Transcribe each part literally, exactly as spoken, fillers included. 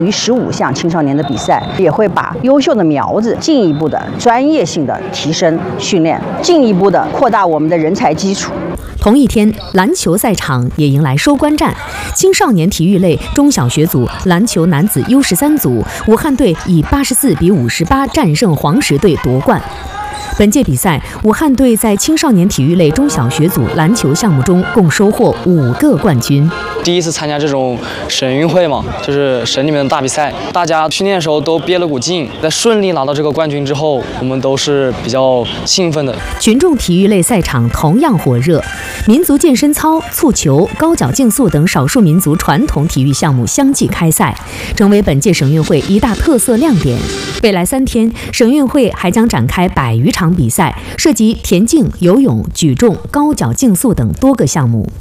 于十五项青少年的比赛，也会把优秀的苗子进一步的专业性的提升训练，进一步的扩大我们的人才基础。 同一天，篮球赛场也迎来收官战。青少年体育类中小学组篮球男子 U 十三组，武汉队以八十四比五十八战胜黄石队夺冠。本届比赛，武汉队在青少年体育类中小学组篮球项目中共收获五个冠军。 第一次参加这种省运会嘛，就是省里面的大比赛，大家训练的时候都憋了股劲，在顺利拿到这个冠军之后，我们都是比较兴奋的。 群众体育类赛场同样火热，民族健身操、蹴球、高脚竞速等少数民族传统体育项目相继开赛，成为本届省运会一大特色亮点。未来三天，省运会还将展开百余场比赛，涉及田径、游泳、举重、高脚竞速等多个项目。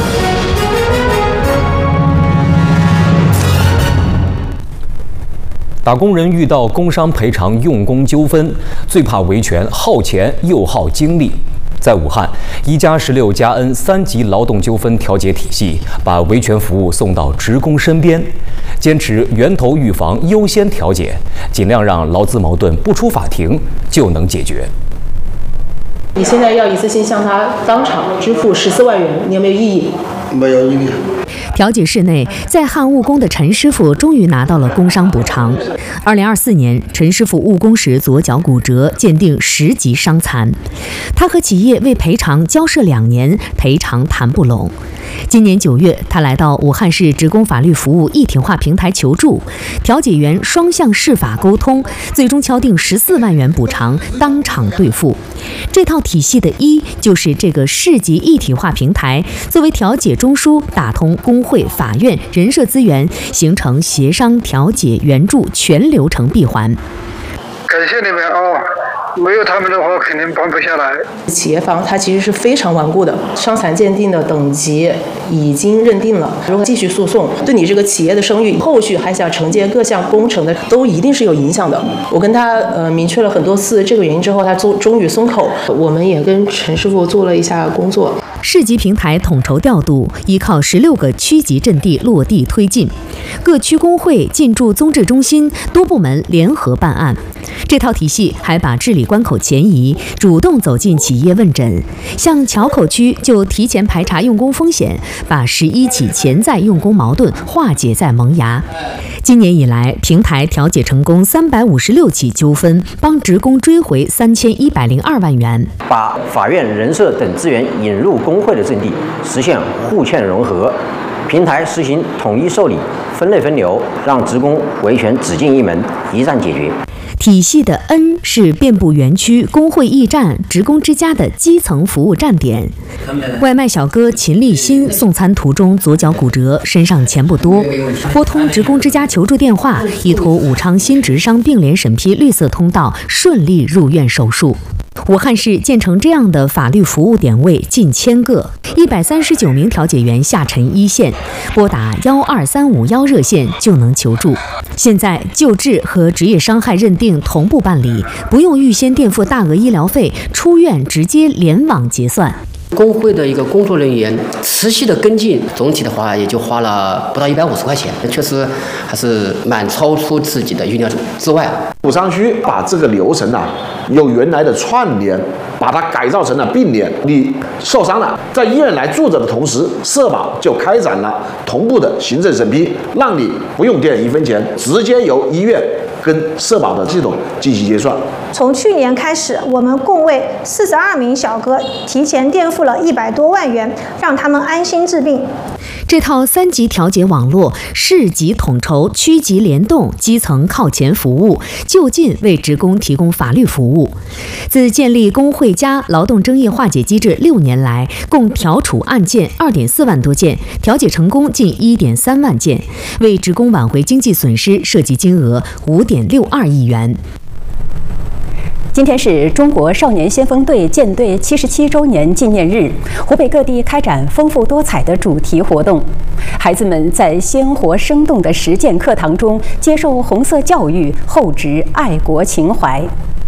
打工人遇到工伤赔偿用工纠纷，最怕维权耗钱又耗精力。在武汉，一加十六加 N 三级劳动纠纷调解体系把维权服务送到职工身边，坚持源头预防、优先调解，尽量让劳资矛盾不出法庭就能解决。 你现在要一次性向他当场支付十四万元，你有没有异议？ 没有异议。 调解室内，在汉务工的陈师傅终于拿到了工伤补偿。二零二四年，陈师傅务工时左脚骨折，鉴定十级伤残。他和企业为赔偿交涉两年，赔偿谈不拢。今年九月，他来到武汉市职工法律服务一体化平台求助，调解员双向释法沟通，最终敲定十四万元补偿，当场兑付。这套体系的一就是这个市级一体化平台，作为调解中枢，打通工会、法院、人社资源，形成协商、调解、援助全流程闭环。 感谢你们啊！没有他们的话，肯定办不下来。 企业方它其实是非常顽固的，伤残鉴定的等级已经认定了，如果继续诉讼，对你这个企业的声誉，后续还想承接各项工程的，都一定是有影响的。我跟他呃明确了很多次这个原因之后，他终终于松口。我们也跟陈师傅做了一下工作。 市级平台统筹调度，依靠十六个区级阵地落地推进，各区工会进驻综治中心，多部门联合办案。这套体系还把治理关口前移，主动走进企业问诊，像桥口区就提前排查用工风险，把十一起潜在用工矛盾化解在萌芽。今年以来，平台调解成功三百五十六起纠纷，帮职工追回三千一百零二万元。 把法院、人社等资源引入工会的阵地，实现互嵌融合。平台实行统一受理、分类分流，让职工维权只进一门，一站解决。 体系的 N 是遍布园区、工会驿站、职工之家的基层服务站点。外卖小哥秦立新送餐途中左脚骨折，身上钱不多，拨通职工之家求助电话，依托武昌新职商并联审批绿色通道，顺利入院手术。武汉市建成这样的法律服务点位近千个，一百三十九名调解员下沉一线，拨打幺二三五幺热线就能求助。现在救治和职业伤害认定同步办理，不用预先垫付大额医疗费，出院直接联网结算。 工会的一个工作人员持续的跟进，总体的话也就花了不到一百五十块钱，确实还是蛮超出自己的预料之外。 武昌区把这个流程啊，由原来的串联，把它改造成了并联。你受伤了，在医院来住着的同时，社保就开展了同步的行政审批，让你不用垫一分钱，直接由医院跟社保的系统进行结算。 从去年开始，我们共为四十二名小哥提前垫付了一百多万元，让他们安心治病。 这套三级调解网络，市级统筹，区级联动，基层靠前服务，就近为职工提供法律服务。自建立工会加劳动争议化解机制六年来，共调处案件二点四万多件，调解成功近一点三万件，为职工挽回经济损失涉及金额五点六二亿元。 今天是中国少年先锋队建队七十七周年纪念日，湖北各地开展丰富多彩的主题活动，孩子们在鲜活生动的实践课堂中接受红色教育，厚植爱国情怀。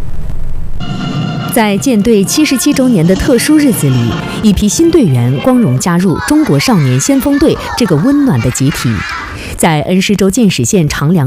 在建队七十七周年的特殊日子里，一批新队员光荣加入中国少年先锋队这个温暖的集体。在恩施州建始县长梁